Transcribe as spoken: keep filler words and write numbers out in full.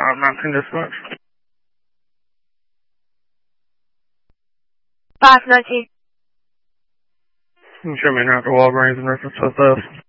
uh, Mountain Dispatch. five nineteen. Show me now to Walgreens in reference to this.